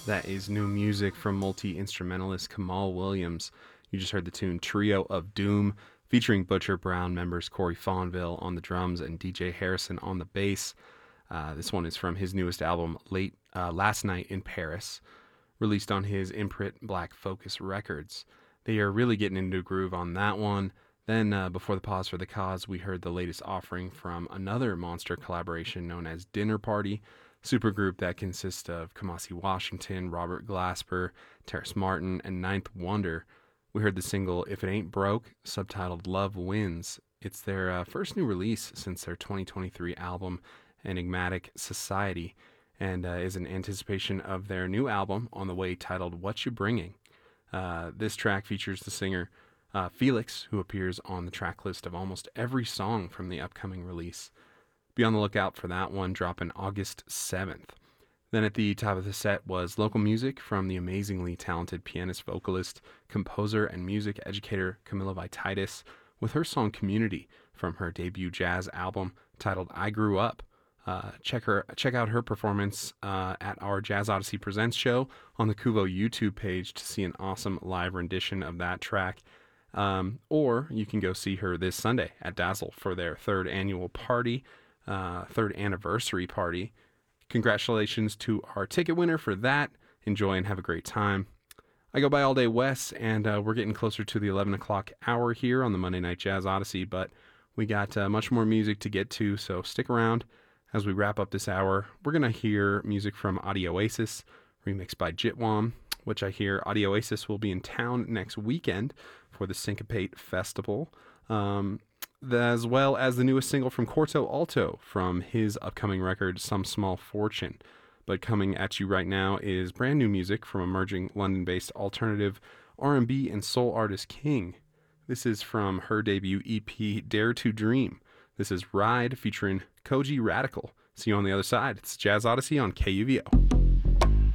That is new music from multi-instrumentalist Kamal Williams. You just heard the tune Trio of Doom, featuring Butcher Brown members Corey Fonville on the drums and DJ Harrison on the bass. This one is from his newest album, Last Night in Paris, released on his imprint Black Focus Records. They are really getting into a groove on that one. Then, before the pause for the cause, we heard the latest offering from another monster collaboration known as Dinner Party, supergroup that consists of Kamasi Washington, Robert Glasper, Terrace Martin, and Ninth Wonder. We heard the single If It Ain't Broke, subtitled Love Wins. It's their first new release since their 2023 album, Enigmatic Society, and is in anticipation of their new album on the way titled What You Bringing. This track features the singer Felix, who appears on the track list of almost every song from the upcoming release. Be on the lookout for that one, dropping August 7th. Then at the top of the set was local music from the amazingly talented pianist, vocalist, composer, and music educator Camilla Vititis with her song Community from her debut jazz album titled I Grew Up. Check out her performance at our Jazz Odyssey Presents show on the Kuvo YouTube page to see an awesome live rendition of that track. Or you can go see her this Sunday at Dazzle for their third anniversary party. Congratulations to our ticket winner for that. Enjoy and have a great time. I go by All Day Wes, and we're getting closer to the 11 o'clock hour here on the Monday Night Jazz Odyssey, but we got much more music to get to, so stick around as we wrap up this hour. We're going to hear music from Audioasis, remixed by Jitwam, which I hear Audioasis will be in town next weekend for the Syncopate Festival, as well as the newest single from Corto Alto from his upcoming record, Some Small Fortune. But coming at you right now is brand new music from emerging London-based alternative R&B and soul artist King. This is from her debut EP, Dare to Dream. This is Ride featuring Koji Radical. See you on the other side. It's Jazz Odyssey on KUVO.